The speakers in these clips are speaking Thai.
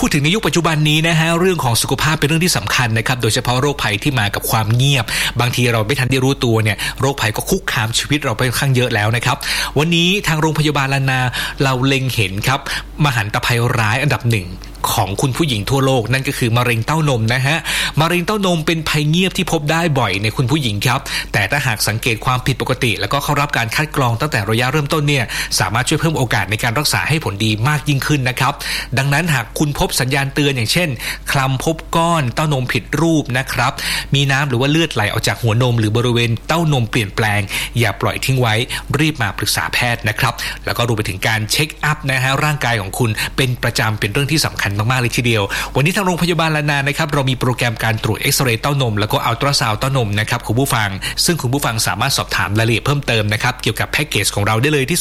พูดถึงในยุคปัจจุบันนี้นะฮะเรื่องของสุขภาพเป็นเรื่องที่สำคัญนะครับโดยเฉพาะโรคภัยที่มากับความเงียบบางทีเราไม่ทันได้รู้ตัวเนี่ยโรคภัยก็คุกคามชีวิตเราไปค่อนข้างเยอะแล้วนะครับวันนี้ทางโรงพยาบาลลานาเราเล็งเห็นครับมหันตภัยร้ายอันดับหนึ่งของคุณผู้หญิงทั่วโลกนั่นก็คือมะเร็งเต้านมนะฮะมะเร็งเต้านมเป็นภัยเงียบที่พบได้บ่อยในคุณผู้หญิงครับแต่ถ้าหากสังเกตความผิดปกติแล้วก็เข้ารับการคัดกรองตั้งแต่ระยะเริ่มต้นเนี่ยสามารถช่วยเพิ่มโอกาสในการรักษาให้ผลดีมากยิ่งขึ้นนะครับดังนั้นหากคุณพบสัญญาณเตือนอย่างเช่นคลำพบก้อนเต้านมผิดรูปนะครับมีน้ำหรือว่าเลือดไหลออกจากหัวนมหรือบริเวณเต้านมเปลี่ยนแปลงอย่าปล่อยทิ้งไว้รีบมาปรึกษาแพทย์นะครับแล้วก็รวมไปถึงการเช็คอัพนะฮะร่างกายของคุณเป็นประจำเป็นเรื่องที่สำคัญมากๆเลยทีเดียววันนี้ทางโรงพยาบาลลานานะครับเรามีโปรแกรมการตรวจเอ็กซเรย์เต้านมแล้วก็อัลตราซาวด์เต้านมนะครับคุณผู้ฟังซึ่งคุณผู้ฟังสามารถสอบถามรายละเอียดเพิ่มเติมนะครับเกี่ยวกับแพ็กเกจของเราได้เลยที่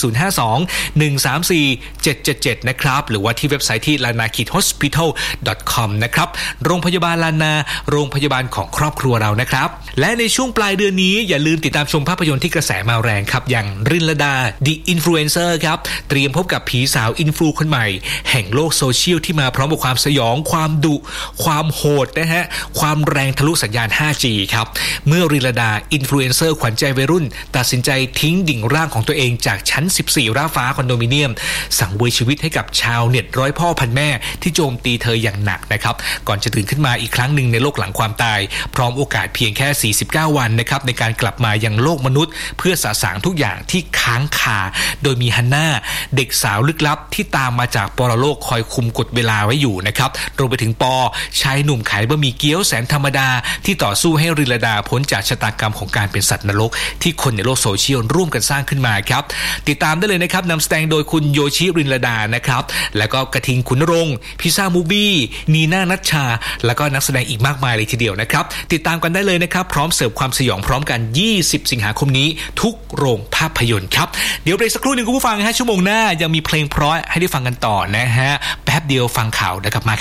052-134-777นะครับหรือว่าที่เว็บไซต์ที่ lanakidhospital.com นะครับโรงพยาบาลลานาโรงพยาบาลของครอบครัวเรานะครับและในช่วงปลายเดือนนี้อย่าลืมติดตามชมภาพยนตร์ที่กระแสมาแรงครับอย่างรินลดา The Influencer ครับเตรียมพบกับผีสาวอินฟลูคนใหม่แห่งโลกโซเชียลที่มาพร้อมกับความสยองความดุความโหดนะฮะความแรงทะลุสัญญาณ 5G ครับเมื่อริลดาอินฟลูเอนเซอร์ขวัญใจวัยรุ่นตัดสินใจทิ้งดิ่งร่างของตัวเองจากชั้น14ร่าฟ้าคอนโดมิเนียมสั่งเวยชีวิตให้กับชาวเน็ตร้อยพ่อพันแม่ที่โจมตีเธออย่างหนักนะครับก่อนจะตื่นขึ้นมาอีกครั้งหนึ่งในโลกหลังความตายพร้อมโอกาสเพียงแค่49วันนะครับในการกลับมายังโลกมนุษย์เพื่อสะสางทุกอย่างที่ค้างคาโดยมีฮันน่าเด็กสาวลึกลับที่ตามมาจากปรโลกคอยคุมกฎเวลาไว้อยู่นะครับรวมไปถึงปอชายหนุ่มขายบะหมี่เกี๊ยวแสนธรรมดาที่ต่อสู้ให้ริลดาพ้นจากชะตากรรมของการเป็นสัตว์นรกที่คนในโลกโซเชียลร่วมกันสร้างขึ้นมาครับติดตามได้เลยนะครับนำแสดงโดยคุณโยชิริลดานะครับแล้วก็กระทิงขุนรงค์พิซซ่ามูบี้นีน่านัชชาแล้วก็นักแสดงอีกมากมายเลยทีเดียวนะครับติดตามกันได้เลยนะครับพร้อมเสิร์ฟความสยองพร้อมกัน20สิงหาคมนี้ทุกโรงภาพยนตร์ครับเดี๋ยวเบรกสักครู่นึงคุณผู้ฟังฮะชั่วโมงหน้ายังมีเพลงเพราะให้ได้ฟังกันต่อนะฮะแป๊บเดียวฟังข่าวนะครับมา